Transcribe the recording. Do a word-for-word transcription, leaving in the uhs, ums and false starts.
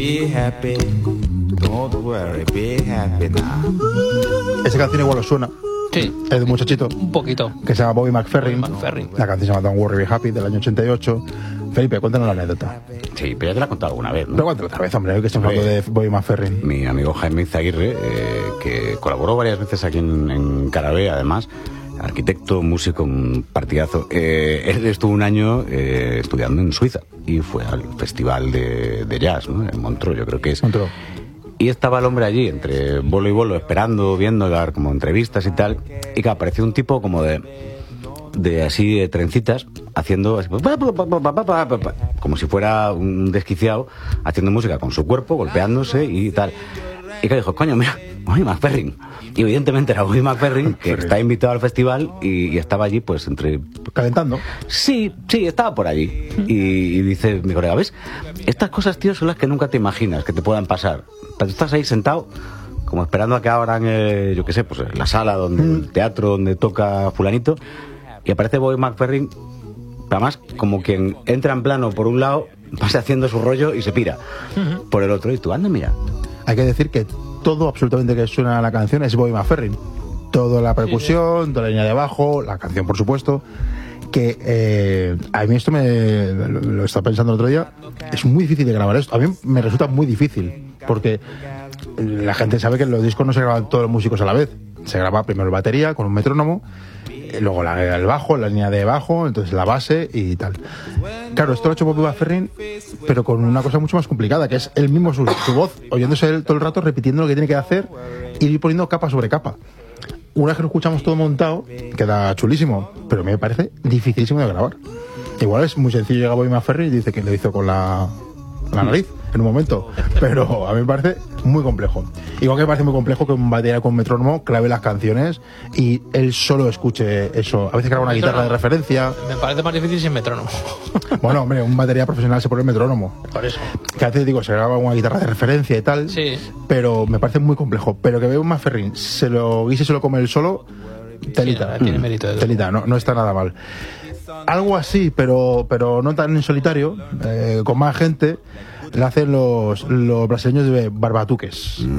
Be happy, don't worry, be happy now. Esa canción igual os suena. Sí. Es de un muchachito. Un poquito. Que se llama Bobby McFerrin. Bobby McFerrin. La canción se llama Don't Worry, Be Happy, del año ochenta y ocho. Felipe, cuéntanos la anécdota. Sí, pero ya te la he contado alguna vez, ¿no? Pero cuéntalo otra vez, hombre, hoy que estamos hablando de Bobby McFerrin. Mi amigo Jaime Izaguirre, eh, que colaboró varias veces aquí en, en Carabé, además, arquitecto, músico, un partidazo. Eh, él estuvo un año eh, estudiando en Suiza y fue al festival de, de jazz, ¿no? En Montreux, yo creo que es. Montreux. Y estaba el hombre allí, entre bolo y bolo, esperando, viendo, dar como entrevistas y tal. Y que apareció un tipo como de... de así de trencitas, haciendo así, como si fuera un desquiciado, haciendo música con su cuerpo, golpeándose y tal. Y que dijo, coño, mira, Bobby McFerrin. Y evidentemente era Bobby McFerrin, que está invitado al festival y, y estaba allí, pues, entre... Calentando. Sí, sí, estaba por allí. Y, y dice mi colega, ¿ves? Estas cosas, tío, son las que nunca te imaginas que te puedan pasar. Pero tú estás ahí sentado, como esperando a que abran, eh, yo qué sé, pues la sala, donde el teatro donde toca fulanito, y aparece Bobby McFerrin, además como quien entra en plano por un lado, pasa haciendo su rollo y se pira uh-huh. por el otro, y tú, anda, mira. Hay que decir que todo absolutamente que suena a la canción es Bobby McFerrin. Toda la percusión, sí, toda la línea de bajo, la canción por supuesto, que eh, a mí esto me lo, lo estaba pensando el otro día, es muy difícil de grabar esto, a mí me resulta muy difícil, porque la gente sabe que en los discos no se graban todos los músicos a la vez, se graba primero el batería con un metrónomo, luego la, el bajo, la línea de bajo, entonces la base y tal. Claro, esto lo ha hecho Bobby McFerrin, pero con una cosa mucho más complicada, que es él mismo, su, su voz, oyéndose él todo el rato, repitiendo lo que tiene que hacer y ir poniendo capa sobre capa. Una vez que lo escuchamos todo montado, queda chulísimo, pero me parece dificilísimo de grabar. Igual es muy sencillo llegar a Bobby McFerrin y dice que lo hizo con la, la nariz en un momento, pero a mí me parece muy complejo. Igual que me parece muy complejo que un batería con metrónomo clave las canciones y él solo escuche eso. A veces graba una guitarra de referencia. Me parece más difícil sin metrónomo. Bueno, hombre, un batería profesional se pone el metrónomo. Por eso. Que a veces digo, se graba una guitarra de referencia y tal. Sí. Pero me parece muy complejo. Pero que veo un McFerrin, se lo guise y se lo come él solo, telita. Sí, tiene mérito de telita, no, no está nada mal. Algo así, pero, pero no tan en solitario, eh, con más gente, le hacen los, los brasileños de Barbatuques.